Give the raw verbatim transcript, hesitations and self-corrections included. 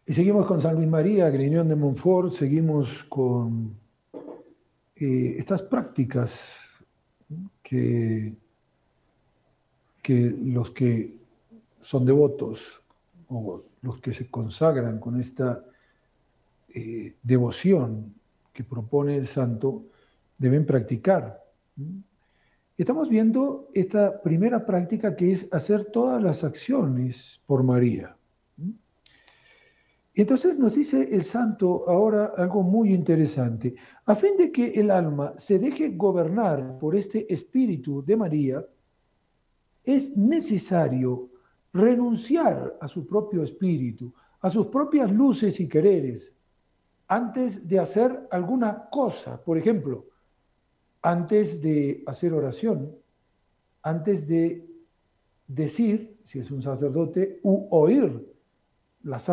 Y seguimos con San Luis María, Griñón de Montfort, seguimos con eh, estas prácticas que, que los que son devotos o los que se consagran con esta eh, devoción que propone el santo deben practicar. Estamos viendo esta primera práctica que es hacer todas las acciones por María. Y entonces nos dice el santo ahora algo muy interesante. A fin de que el alma se deje gobernar por este espíritu de María, es necesario renunciar a su propio espíritu, a sus propias luces y quereres, antes de hacer alguna cosa. Por ejemplo, antes de hacer oración, antes de decir, si es un sacerdote, u oír la